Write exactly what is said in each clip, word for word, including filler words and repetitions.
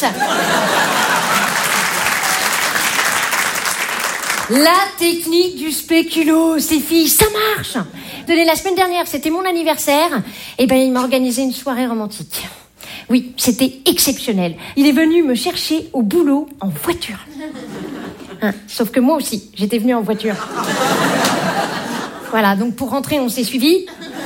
La technique du spéculo, ces filles, ça marche. Tenez, la semaine dernière, c'était mon anniversaire. Et ben, il m'a organisé une soirée romantique. Oui, c'était exceptionnel. Il est venu me chercher au boulot en voiture. Hein, sauf que moi aussi, j'étais venue en voiture. Voilà, donc pour rentrer, on s'est suivis.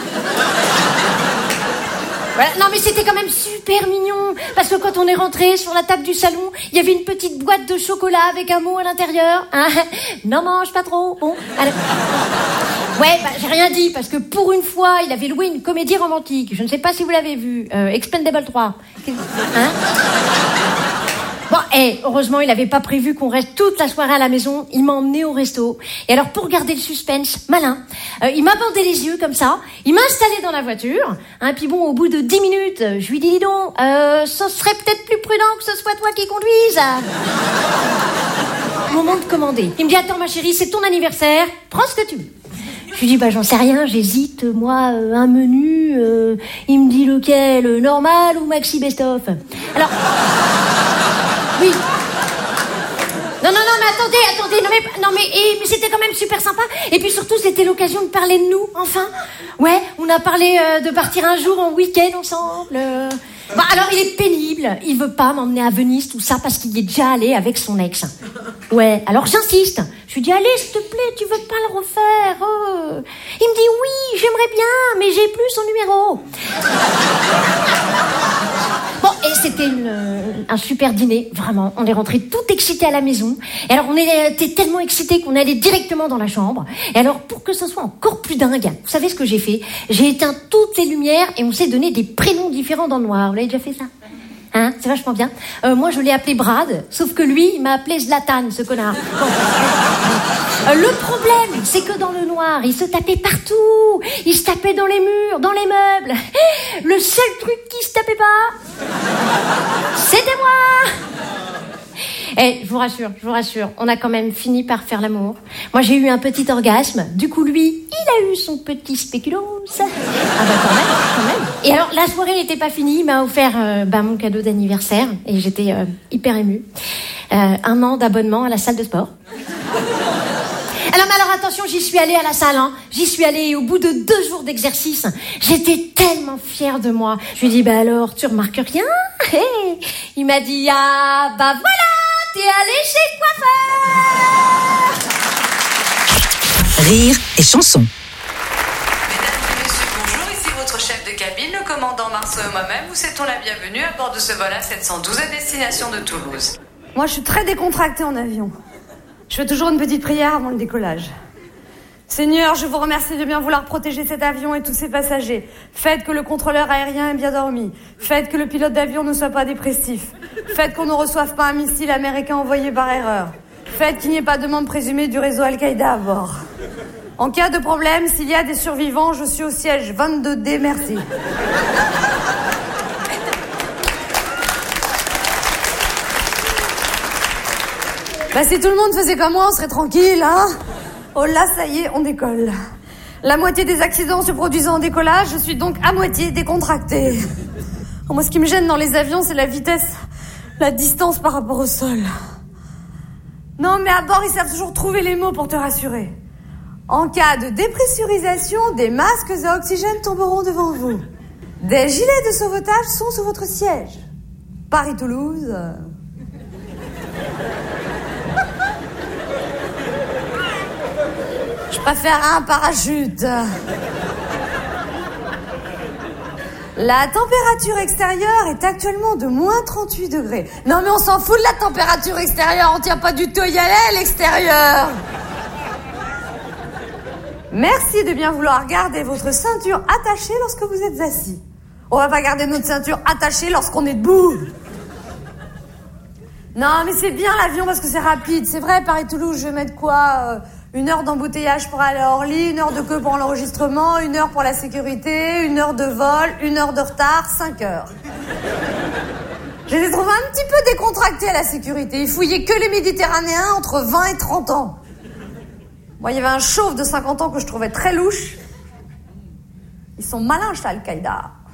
Voilà. Non mais c'était quand même super mignon, parce que quand on est rentré sur la table du salon, il y avait une petite boîte de chocolat avec un mot à l'intérieur. Hein, n'en mange pas trop. Bon, allez. Ouais, bah, j'ai rien dit, parce que pour une fois, il avait loué une comédie romantique. Je ne sais pas si vous l'avez vue. Euh, Expendable trois. Hein? Bon, et heureusement, il n'avait pas prévu qu'on reste toute la soirée à la maison. Il m'a emmené au resto. Et alors, pour garder le suspense, malin, euh, il m'a bandé les yeux comme ça. Il m'a installé dans la voiture. Hein, puis bon, au bout de dix minutes, je lui dis, dis donc, euh, ce serait peut-être plus prudent que ce soit toi qui conduise. Moment de commander. Il me dit, attends ma chérie, c'est ton anniversaire. Prends ce que tu veux. Je lui dis, bah j'en sais rien, j'hésite, moi, euh, un menu. Euh, il me dit lequel, euh, normal ou maxi best-of. Alors... Oui. Non, non, non, mais attendez, attendez, non, mais, non, mais, et, mais c'était quand même super sympa. Et puis surtout, c'était l'occasion de parler de nous, enfin. Ouais, on a parlé euh, de partir un jour en week-end ensemble. Euh... Bah, alors, il est pénible. Il veut pas m'emmener à Venise, tout ça, parce qu'il y est déjà allé avec son ex. Ouais, alors j'insiste. Je lui dis, allez, s'il te plaît, tu veux pas le refaire oh. Il me dit, oui, j'aimerais bien, mais j'ai plus son numéro. Bon, et c'était une, un super dîner, vraiment. On est rentrés tout excités à la maison. Et alors, on était tellement excités qu'on est allé directement dans la chambre. Et alors, pour que ce soit encore plus dingue, vous savez ce que j'ai fait? J'ai éteint toutes les lumières et on s'est donné des prénoms différents dans le noir. Vous l'avez déjà fait ça? Hein, c'est vachement bien. Euh, moi, je l'ai appelé Brad, sauf que lui, il m'a appelé Zlatan, ce connard. Bon. Euh, le problème, c'est que dans le noir, il se tapait partout. Il se tapait dans les murs, dans les meubles. Le seul truc qui se tapait pas, c'était moi. Eh, je vous rassure, je vous rassure, on a quand même fini par faire l'amour. Moi, j'ai eu un petit orgasme. Du coup, lui, il a eu son petit spéculoos. Ah bah quand même, quand même. Et alors, la soirée n'était pas finie. Il m'a offert euh, bah, mon cadeau d'anniversaire. Et j'étais euh, hyper émue. Euh, un an d'abonnement à la salle de sport. Alors, mais alors, attention, j'y suis allée à la salle, hein. J'y suis allée et au bout de deux jours d'exercice, j'étais tellement fière de moi. Je lui ai dit, bah alors, tu remarques rien? Hey. Il m'a dit, ah, bah voilà! T'es allé chez coiffeur. Rire et chanson. Mesdames et messieurs, bonjour, ici votre chef de cabine, le commandant Marceau et moi-même. Vous souhaitons la bienvenue à bord de ce vol A sept cent douze à destination de Toulouse. Moi, je suis très décontractée en avion. Je fais toujours une petite prière avant le décollage. Seigneur, je vous remercie de bien vouloir protéger cet avion et tous ses passagers. Faites que le contrôleur aérien ait bien dormi. Faites que le pilote d'avion ne soit pas dépressif. Faites qu'on ne reçoive pas un missile américain envoyé par erreur. Faites qu'il n'y ait pas de membre présumé du réseau Al-Qaïda à bord. En cas de problème, s'il y a des survivants, je suis au siège vingt-deux D, merci. Bah, si tout le monde faisait comme moi, on serait tranquille, hein? Oh là, ça y est, on décolle. La moitié des accidents se produisant en décollage, je suis donc à moitié décontractée. Oh, moi, ce qui me gêne dans les avions, c'est la vitesse, la distance par rapport au sol. Non, mais à bord, ils savent toujours trouver les mots pour te rassurer. En cas de dépressurisation, des masques à oxygène tomberont devant vous. Des gilets de sauvetage sont sous votre siège. Paris-Toulouse... Euh... Je préfère un parachute. La température extérieure est actuellement de moins trente-huit degrés. Non mais on s'en fout de la température extérieure, on tient pas du tout à y aller à l'extérieur. Merci de bien vouloir garder votre ceinture attachée lorsque vous êtes assis. On va pas garder notre ceinture attachée lorsqu'on est debout. Non mais c'est bien l'avion parce que c'est rapide. C'est vrai, Paris-Toulouse, je vais mettre quoi euh, une heure d'embouteillage pour aller à Orly, une heure de queue pour l'enregistrement, une heure pour la sécurité, une heure de vol, une heure de retard, cinq heures. J'ai les trouvé un petit peu décontractés à la sécurité. Ils fouillaient que les Méditerranéens entre vingt et trente ans. Moi, il y avait un chauve de cinquante ans que je trouvais très louche. Ils sont malins, chez Al-Qaïda.